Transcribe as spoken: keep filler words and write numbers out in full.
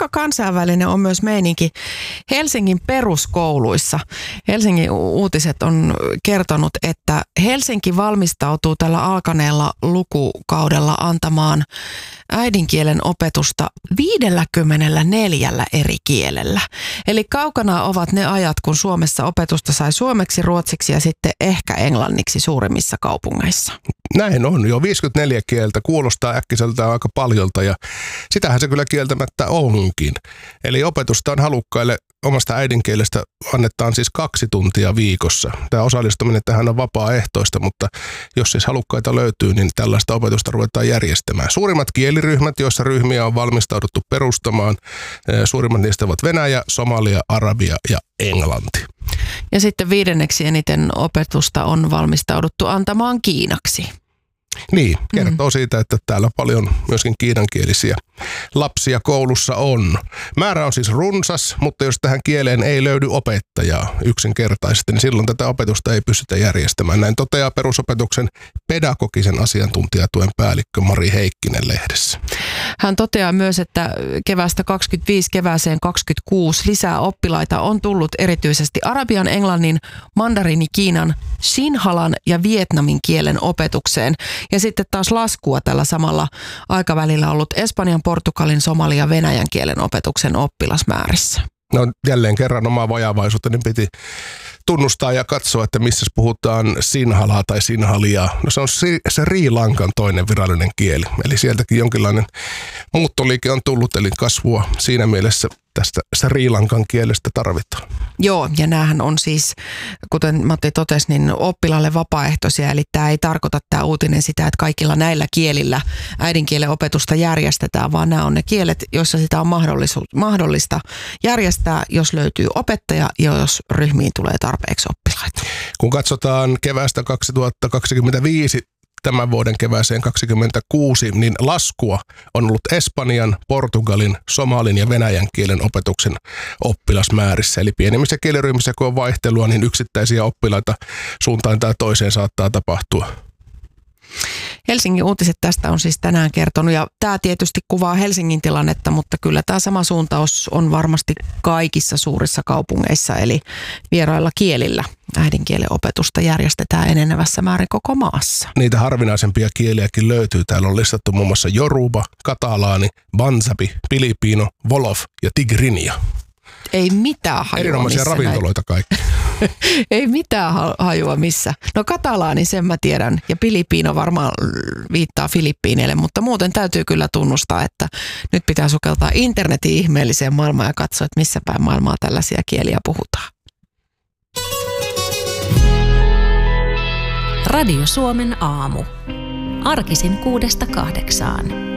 aika kansainvälinen on myös meininki Helsingin peruskouluissa. Helsingin uutiset on kertonut, että Helsinki valmistautuu tällä alkaneella lukukaudella antamaan äidinkielen opetusta viidelläkymmenelläneljällä eri kielellä. Eli kaukana ovat ne ajat, kun Suomessa opetusta sai suomeksi, ruotsiksi ja sitten ehkä englanniksi suurimmissa kaupungeissa. Näin on. Jo viisikymmentäneljä kieltä kuulostaa äkkiseltään aika paljolta ja sitähän se kyllä kieltämättä onkin. Eli opetusta on halukkaille omasta äidinkielestä annetaan siis kaksi tuntia viikossa. Tämä osallistuminen tähän on vapaaehtoista, mutta jos siis halukkaita löytyy, niin tällaista opetusta ruvetaan järjestämään. Suurimmat kieliryhmät, joissa ryhmiä on valmistauduttu perustamaan, suurimmat niistä ovat Venäjä, Somalia, Arabia ja Englanti. Ja sitten viidenneksi eniten opetusta on valmistauduttu antamaan kiinaksi. Niin, kertoo mm. siitä, että täällä paljon myöskin kiinankielisiä lapsia koulussa on. Määrä on siis runsas, mutta jos tähän kieleen ei löydy opettajaa yksinkertaisesti, niin silloin tätä opetusta ei pystytä järjestämään. Näin toteaa perusopetuksen pedagogisen asiantuntijatuen päällikkö Mari Heikkinen lehdessä. Hän toteaa myös, että keväästä kaksikymmentäviisi kevääseen kaksikymmentäkuusi lisää oppilaita on tullut erityisesti arabian, englannin, mandariini, kiinan, sinhalan ja vietnamin kielen opetukseen. Ja sitten taas laskua tällä samalla aikavälillä ollut espanjan, portugalin, somalian ja venäjän kielen opetuksen oppilasmäärissä. No jälleen kerran omaa vajavaisuutta, niin piti tunnustaa ja katsoa, että missä puhutaan sinhalaa tai sinhalia. No se on Sri Lankan toinen virallinen kieli. Eli sieltäkin jonkinlainen muuttoliike on tullut, eli kasvua siinä mielessä tästä Sri Lankan kielestä tarvitaan. Joo, ja näähän on siis, kuten Matti totesi, niin oppilaille vapaaehtoisia, eli tämä ei tarkoita tämä uutinen sitä, että kaikilla näillä kielillä äidinkielen opetusta järjestetään, vaan nämä on ne kielet, joissa sitä on mahdollista järjestää, jos löytyy opettaja ja jos ryhmiin tulee tarpeeksi oppilaita. Kun katsotaan keväästä kaksituhattakaksikymmentäviisi tämän vuoden kevääseen kaksikymmentäkuusi, niin laskua on ollut Espanjan, Portugalin, Somalin ja Venäjän kielen opetuksen oppilasmäärissä. Eli pienemmissä kieliryhmissä, kun on vaihtelua, niin yksittäisiä oppilaita suuntaan tai toiseen saattaa tapahtua. Helsingin uutiset tästä on siis tänään kertonut ja tämä tietysti kuvaa Helsingin tilannetta, mutta kyllä tämä sama suuntaus on varmasti kaikissa suurissa kaupungeissa, eli vierailla kielillä äidinkielen opetusta järjestetään enenevässä määrin koko maassa. Niitä harvinaisempia kieliäkin löytyy. Täällä on listattu muun muassa Yoruba, Katalaani, Banzabi, Filipino, Wolof ja Tigrinya. Ei mitään hajua. Erinomaisia ravintoloita näin. Kaikki. Ei mitään hajua missä. No katalaani sen mä tiedän ja Filipino varmaan viittaa Filippiineille, mutta muuten täytyy kyllä tunnustaa, että nyt pitää sukeltaa internetin ihmeelliseen maailmaan ja katsoa, että missä päin maailmaa tällaisia kieliä puhutaan. Radio Suomen aamu. Arkisin kuudesta kahdeksaan.